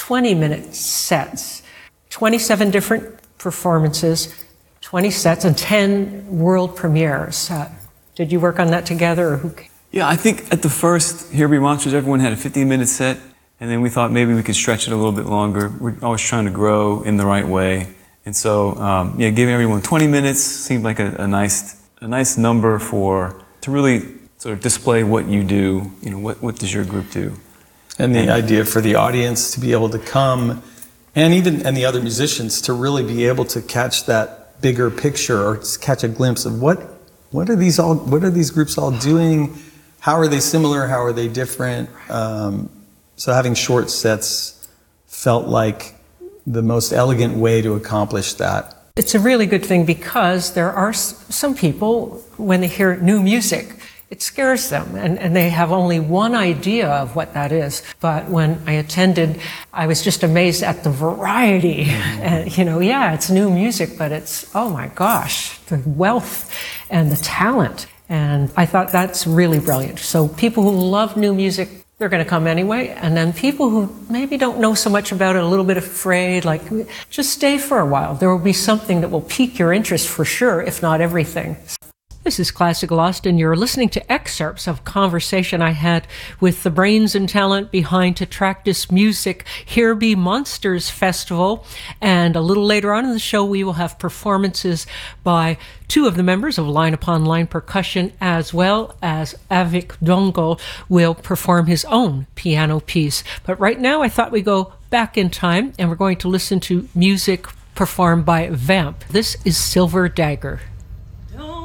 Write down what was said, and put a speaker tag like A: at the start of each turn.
A: 20-minute sets, 27 different performances, 20 sets, and 10 world premieres. Did you work on that together, or who?
B: Yeah, I think at the first Here Be Monsters, everyone had a 15-minute set, and then we thought maybe we could stretch it a little bit longer. We're always trying to grow in the right way. And so, giving everyone 20 minutes seemed like a nice number to really sort of display what you do. You know, what does your group do?
C: And the idea for the audience to be able to come, and the other musicians to really be able to catch that bigger picture, or catch a glimpse of what are these groups all doing? How are they similar? How are they different? So having short sets felt like the most elegant way to accomplish that.
A: It's a really good thing, because there are some people, when they hear new music, it scares them, and they have only one idea of what that is. But when I attended, I was just amazed at the variety. And, it's new music, but it's, oh my gosh, the wealth and the talent. And I thought that's really brilliant. So people who love new music, they're going to come anyway. And then people who maybe don't know so much about it, a little bit afraid, just stay for a while. There will be something that will pique your interest for sure, if not everything. This is Classic Lost, and you're listening to excerpts of conversation I had with the brains and talent behind Tetractus Music Here Be Monsters Festival. And a little later on in the show, we will have performances by two of the members of Line Upon Line Percussion, as well as Avik Dongo will perform his own piano piece. But right now, I thought we'd go back in time, and we're going to listen to music performed by Vamp. This is Silver Dagger.